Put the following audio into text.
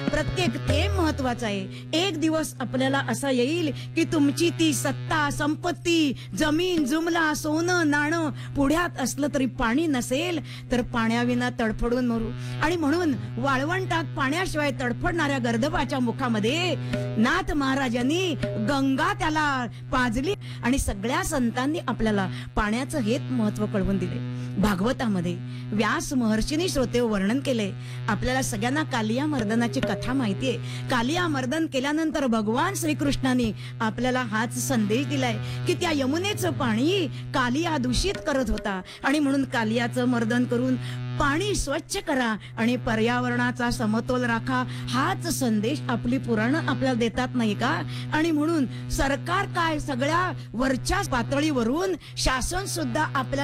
प्रत्येक थेंब महत्वाचा आहे. एक दिवस आपल्याला असा येईल की तुमची ती सत्ता, संपत्ती, जमीन, जुमला, सोनं, नाणं पुढ्यात असलं तरी पाणी नसेल तर पाण्याविना तडफडून मरू. आणि म्हणून वाळवंटात पाण्याशिवाय तडफडणाऱ्या गर्दबाच्या मुखामध्ये नाथ महाराजांनी गंगा त्याला पाजली आणि सगळ्या संतांनी आपल्याला पाण्याचं हेच महत्व कळवून दिले. भागवतामध्ये व्यास महर्षींनी श्रोते वर्णन केले. आपल्याला सगळ्यांना कालिया मर्दनाची कथा माहितीये. कालिया मर्दन केल्यानंतर भगवान श्रीकृष्णाने आपल्याला हाच संदेश दिलाय की त्या यमुनेचं पाणी कालिया दूषित करत होता आणि म्हणून कालियाचं मर्दन करून पाणी स्वच्छ करा आणि पर्यावरणाचा समतोल राखा. हाच संदेश आपली पुराणं आपल्याला देतात नाही का? आणि म्हणून सरकार काय सगळ्या वरच्या पातळीवरून शासन सुद्धा आपल्या